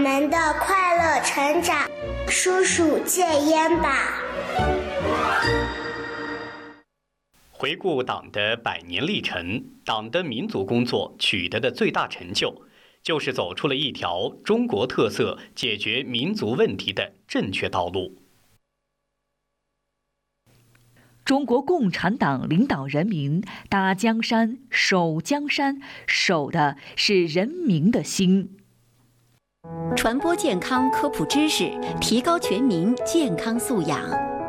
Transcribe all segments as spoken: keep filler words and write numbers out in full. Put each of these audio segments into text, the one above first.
们的快乐成长。叔叔戒烟吧。 回顾党的百年历程，党的民族工作取得的最大成就，就是走出了一条中国特色解决民族问题的正确道路。 中国共产党领导人民打江山、守江山，守的是人民的心。 传播健康科普知识，提高全民健康素养。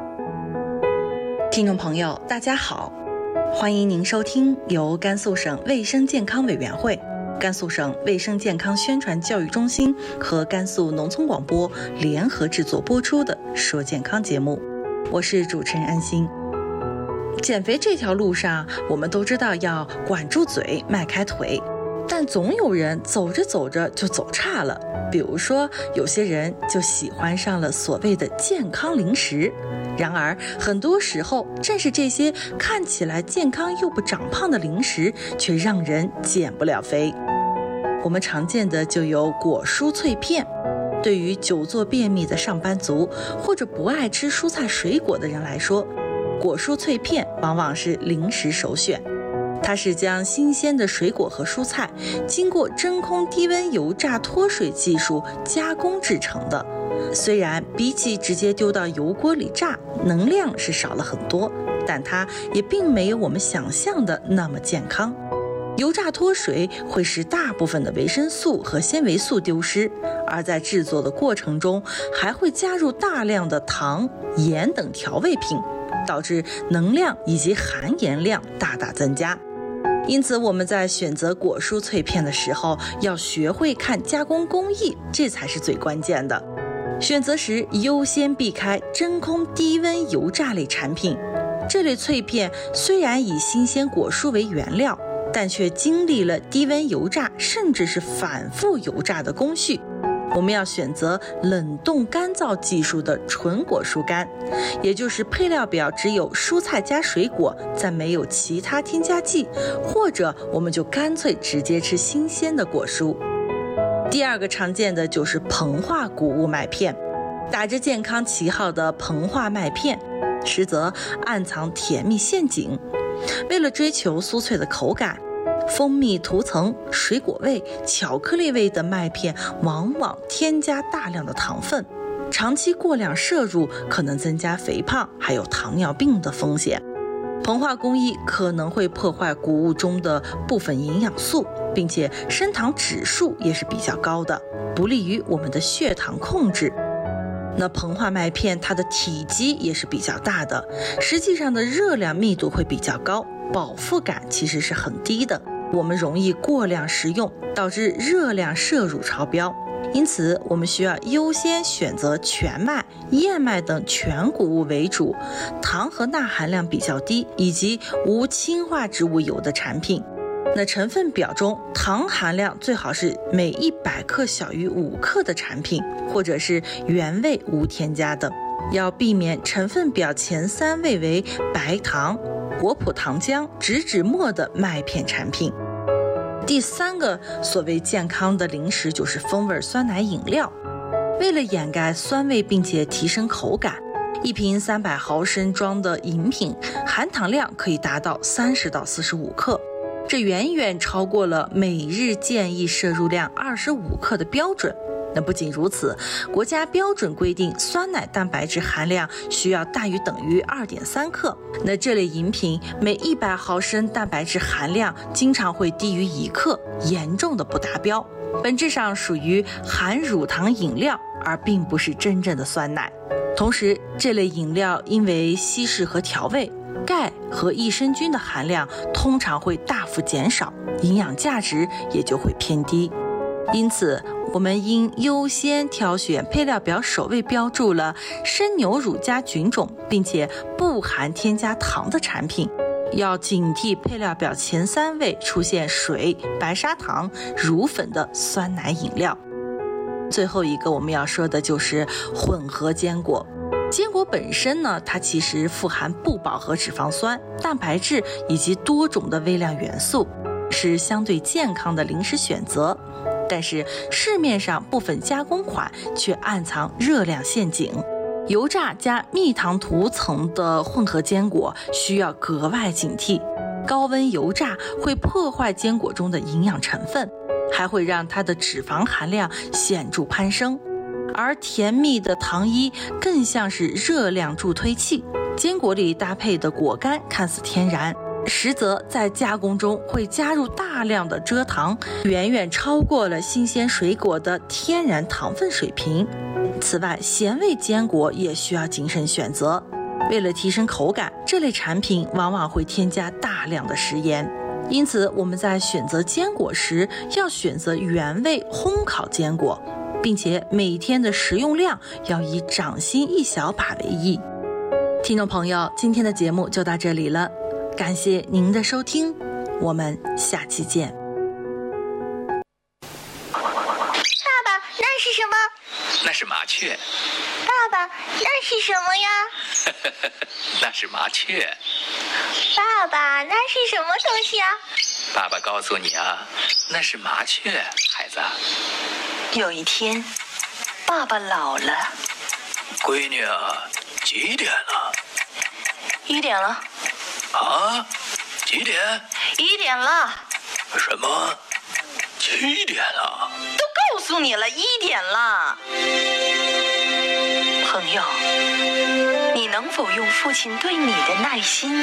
听众朋友，大家好，欢迎您收听由甘肃省卫生健康委员会、甘肃省卫生健康宣传教育中心和甘肃农村广播联合制作播出的《说健康》节目，我是主持人安心。减肥这条路上，我们都知道要管住嘴，迈开腿，但总有人走着走着就走岔了。比如说，有些人就喜欢上了所谓的健康零食，然而很多时候，正是这些看起来健康又不长胖的零食，却让人减不了肥。我们常见的就有果蔬脆片，对于久坐便秘的上班族或者不爱吃蔬菜水果的人来说，果蔬脆片往往是零食首选。它是将新鲜的水果和蔬菜经过真空低温油炸脱水技术加工制成的。虽然比起直接丢到油锅里炸，能量是少了很多，但它也并没有我们想象的那么健康。油炸脱水会使大部分的维生素和纤维素丢失，而在制作的过程中还会加入大量的糖、盐等调味品，导致能量以及含盐量大大增加。因此我们在选择果蔬脆片的时候，要学会看加工工艺，这才是最关键的。选择时优先避开真空低温油炸类产品。这类脆片虽然以新鲜果蔬为原料，但却经历了低温油炸甚至是反复油炸的工序。我们要选择冷冻干燥技术的纯果蔬干，也就是配料表只有蔬菜加水果，再没有其他添加剂，或者我们就干脆直接吃新鲜的果蔬。第二个常见的就是膨化谷物麦片，打着健康旗号的膨化麦片，实则暗藏甜蜜陷阱。为了追求酥脆的口感，蜂蜜涂层、水果味、巧克力味的麦片往往添加大量的糖分，长期过量摄入可能增加肥胖还有糖尿病的风险。膨化工艺可能会破坏谷物中的部分营养素，并且升糖指数也是比较高的，不利于我们的血糖控制。那膨化麦片它的体积也是比较大的，实际上的热量密度会比较高，饱腹感其实是很低的，我们容易过量食用，导致热量摄入超标。因此我们需要优先选择全麦、燕麦等全谷物为主，糖和钠含量比较低，以及无氢化植物油的产品。那成分表中糖含量最好是每一百克小于五克的产品，或者是原味无添加的。要避免成分表前三位为白糖、果脯糖浆、植脂末的麦片产品。第三个所谓健康的零食就是风味酸奶饮料。为了掩盖酸味并且提升口感，一瓶三百毫升装的饮品含糖量可以达到三十到四十五克，这远远超过了每日建议摄入量二十五克的标准。那不仅如此，国家标准规定酸奶蛋白质含量需要大于等于 二点三克，那这类饮品每一百毫升蛋白质含量经常会低于一克，严重的不达标，本质上属于含乳糖饮料，而并不是真正的酸奶。同时这类饮料因为稀释和调味，钙和益生菌的含量通常会大幅减少，营养价值也就会偏低。因此我们应优先挑选配料表首位标注了生牛乳加菌种并且不含添加糖的产品，要警惕配料表前三位出现水、白砂糖、乳粉的酸奶饮料。最后一个我们要说的就是混合坚果。坚果本身呢，它其实富含不饱和脂肪酸、蛋白质以及多种的微量元素，是相对健康的零食选择。 但是市面上部分加工款却暗藏热量陷阱。油炸加蜜糖涂层的混合坚果需要格外警惕，高温油炸会破坏坚果中的营养成分，还会让它的脂肪含量显著攀升。而甜蜜的糖衣更像是热量助推器，坚果里搭配的果干看似天然，实则在加工中会加入大量的蔗糖，远远超过了新鲜水果的天然糖分水平。此外，咸味坚果也需要谨慎选择，为了提升口感，这类产品往往会添加大量的食盐。因此，我们在选择坚果时要选择原味烘烤坚果，并且每天的食用量要以掌心一小把为宜。听众朋友，今天的节目就到这里了，感谢您的收听，我们下期见。 爸爸，那是什么？ 那是麻雀。 爸爸，那是什么呀？ 那是麻雀。 爸爸，那是什么东西啊？ 爸爸告诉你啊，那是麻雀，孩子。 有一天，爸爸老了。 闺女啊，几点了？ 一点了。 啊？几点？ 一点了。 什么？七点了？ 都告诉你了，一点了。朋友，你能否用父亲对你的耐心